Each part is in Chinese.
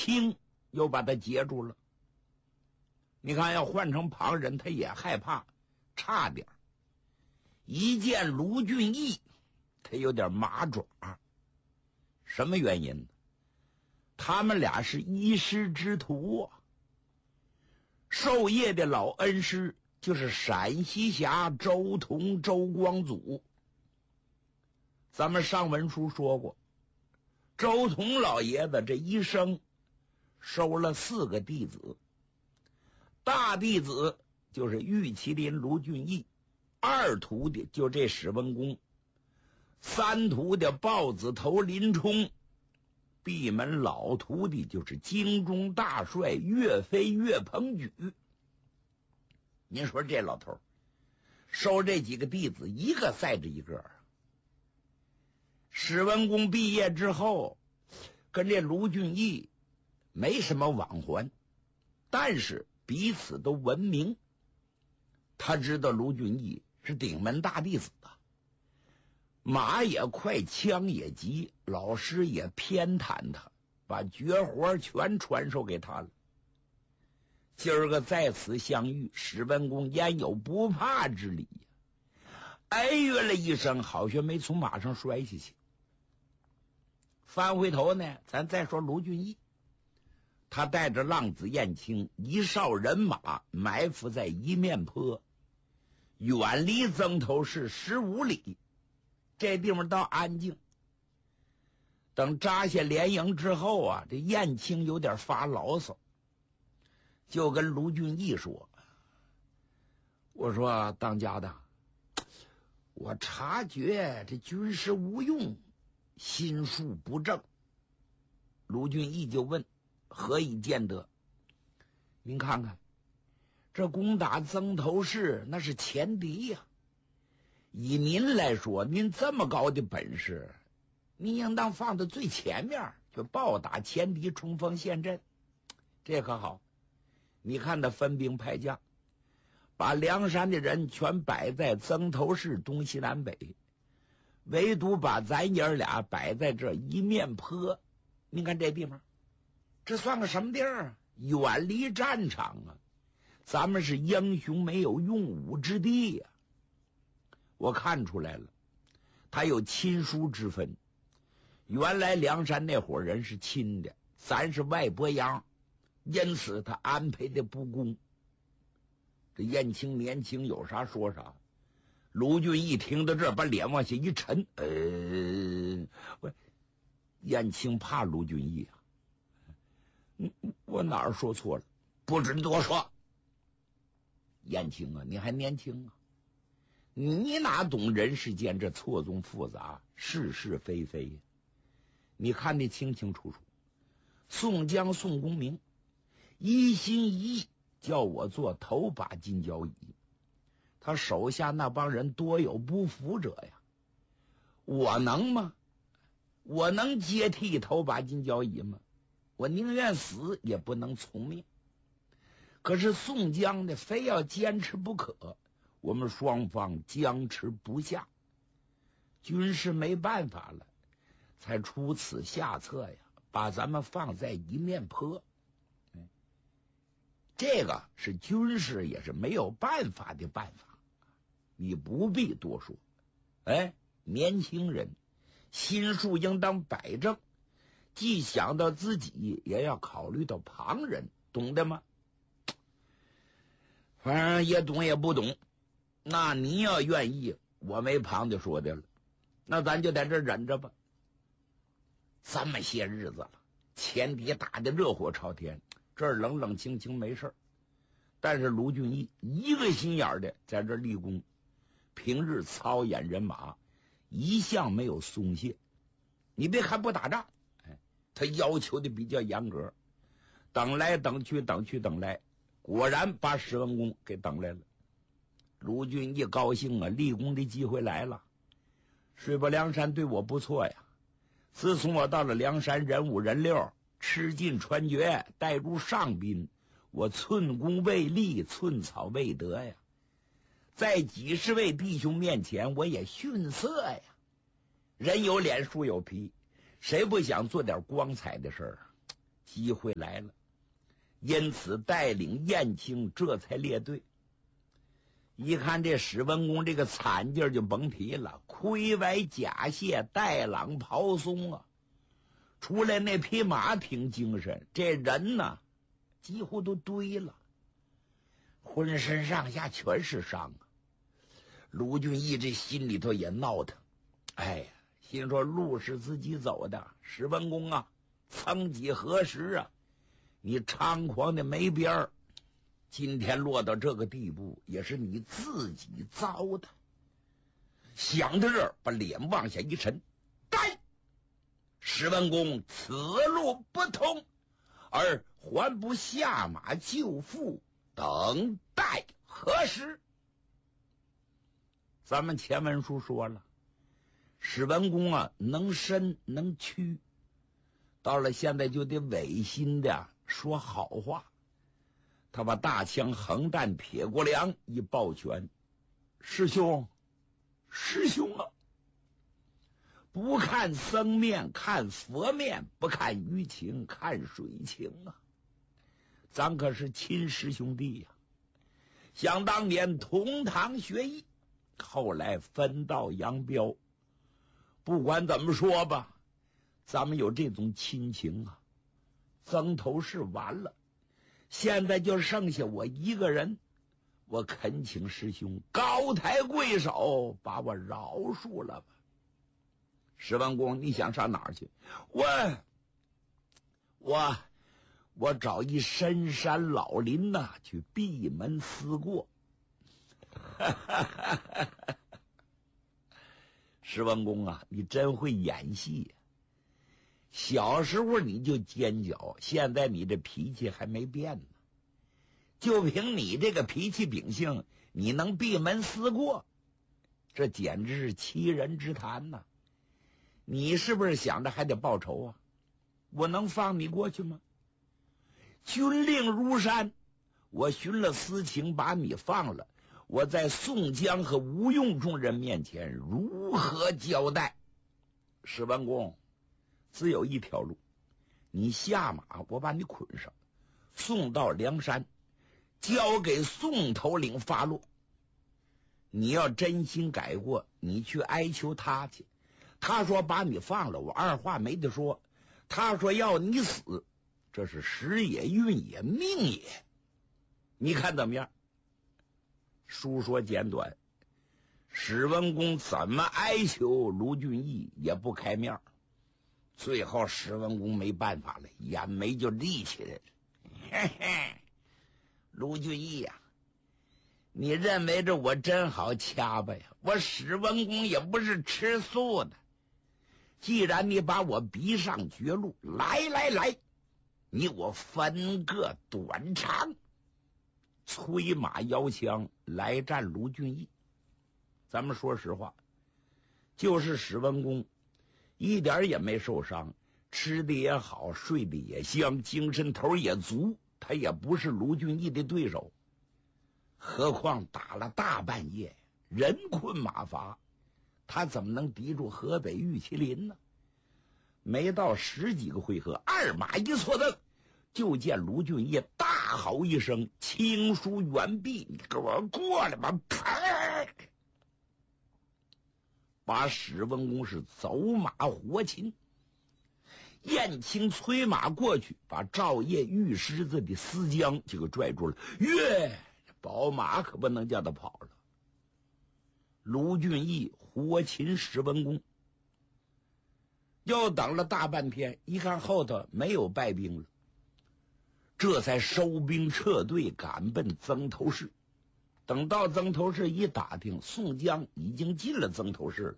青又把他截住了。你看，要换成旁人，他也害怕，差点一见卢俊义，他有点麻爪。什么原因呢？他们俩是一师之徒啊。授业的老恩师就是陕西侠周同、周光祖。咱们上文书说过，周同老爷子这一生收了4个弟子，大弟子就是玉麒麟卢俊义，二徒弟就这史文恭，三徒弟豹子头林冲，闭门老徒弟就是京中大帅岳飞岳鹏举。您说这老头收这几个弟子，一个赛着一个。史文恭毕业之后跟这卢俊义没什么往还，但是彼此都闻名。他知道卢俊义是顶门大弟子啊，马也快，枪也急，老师也偏袒他，把绝活全传授给他了。今儿个在此相遇，史文恭焉有不怕之理呀？哎呦了一声，好像没从马上摔下去。翻回头呢，咱再说卢俊义，他带着浪子燕青一哨人马埋伏在一面坡，远离曾头市15里，这地方倒安静。等扎下连营之后啊，这燕青有点发牢骚，就跟卢俊义说：“我说当家的，我察觉这军师无用，心术不正。”卢俊义就问：“何以见得？”您看看，这攻打曾头市那是前敌呀。以您来说，您这么高的本事，您应当放在最前面，就暴打前敌，冲锋陷阵。这可好，你看他分兵派将，把梁山的人全摆在曾头市东西南北，唯独把咱爷俩摆在这一面坡。你看这地方，这算个什么地儿啊？远离战场啊！咱们是英雄没有用武之地呀。我看出来了，他有亲疏之分。原来梁山那伙人是亲的，咱是外伯央，因此他安排的不公。这燕青年轻有啥说啥。卢俊义听到这儿，把脸往下一沉，燕青怕卢俊义啊。我哪儿说错了？不准多说。燕青啊，你还年轻啊，你哪懂人世间这错综复杂，是是非非呀？你看得清清楚楚。宋江宋公明一心一意叫我做头把金交椅，他手下那帮人多有不服者呀。我能吗？我能接替头把金交椅吗？我宁愿死也不能从命。可是宋江呢，非要坚持不可，我们双方僵持不下，军师没办法了，才出此下策呀，把咱们放在一面坡。这个是军师也是没有办法的办法，你不必多说。年轻人心术应当摆正，既想到自己，也要考虑到旁人，懂得吗？反正也懂也不懂，那你要愿意，我没旁的说的了，那咱就在这忍着吧。这么些日子了，前敌打得热火朝天，这儿冷冷清清没事，但是卢俊义一个心眼的在这立功，平日操演人马一向没有松懈。你别看不打仗，他要求的比较严格，等来等去等去等来，果然把史文恭给等来了。卢俊义高兴啊，立功的机会来了。水泊梁山对我不错呀，自从我到了梁山，人五人六，吃尽穿绝，带入上宾，我寸功未立，寸草未得呀。在几十位弟兄面前，我也逊色呀。人有脸树有皮，谁不想做点光彩的事儿？ 机会来了，因此带领燕青这才列队。一看这史文恭这个惨劲儿就甭提了，盔帼甲械带朗袍松啊，出来那匹马挺精神，这人呢几乎都堆了，浑身上下全是伤啊。卢俊义这心里头也闹腾，哎呀，心说路是自己走的，史文恭啊，曾几何时啊，你猖狂的没边儿，今天落到这个地步，也是你自己糟的。想到这儿，把脸往下一沉，该史文恭此路不通，而还不下马救父，等待何时？咱们前文书说了，史文恭啊，能伸能屈，到了现在就得违心的说好话。他把大枪横弹撇过梁一抱拳，师兄，师兄啊，不看僧面看佛面，不看舆情看水情啊，咱可是亲师兄弟呀。想当年同堂学艺，后来分道扬镳，不管怎么说吧，咱们有这种亲情啊。曾头市完了，现在就剩下我一个人，我恳请师兄高抬贵手，把我饶恕了吧。史文恭，你想上哪儿去？我找一深山老林呐，去闭门思过。史文恭啊，你真会演戏呀！小时候你就尖角，现在你这脾气还没变呢。就凭你这个脾气秉性，你能闭门思过？这简直是欺人之谈呐！你是不是想着还得报仇啊？我能放你过去吗？军令如山，我寻了私情把你放了，我在宋江和吴用众人面前如何交代？史文恭，只有一条路，你下马，我把你捆上，送到梁山，交给宋头领发落。你要真心改过，你去哀求他去。他说把你放了，我二话没得说。他说要你死，这是时也运也命也，你看怎么样？书说简短，史文恭怎么哀求卢俊义也不开面，最后史文恭没办法了，眼眉就立起来了。嘿嘿，卢俊义呀，你认为着我真好掐吧呀？我史文恭也不是吃素的。既然你把我逼上绝路，来，你我分个短长。催马摇枪来战卢俊义。咱们说实话，就是史文恭一点也没受伤，吃的也好，睡的也香，精神头也足，他也不是卢俊义的对手。何况打了大半夜，人困马乏，他怎么能敌住河北玉麒麟呢？没到10几个回合，二马一错蹬，就见卢俊义大嚎一声，轻舒猿臂，你给我过来吧！啪，把史文恭是走马活擒。燕青催马过去，把赵烨玉狮子的思江就给拽住了。宝马可不能叫他跑了。卢俊义活擒史文恭，又等了大半天，一看后头没有败兵了，这才收兵撤队，赶奔曾头市。等到曾头市一打听，宋江已经进了曾头市了。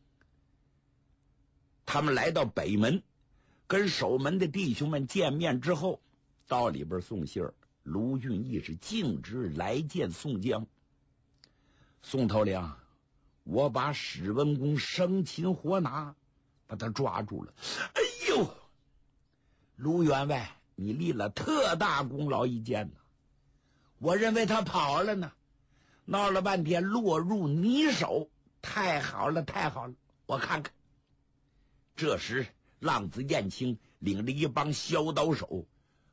他们来到北门，跟守门的弟兄们见面之后，到里边送信儿。卢俊义是径直来见宋江。宋头领，我把史文恭生擒活拿，把他抓住了。哎呦，卢员外，你立了特大功劳一件呢。我认为他跑了呢，闹了半天落入你手，太好了，太好了，我看看。这时浪子燕青领着一帮削刀手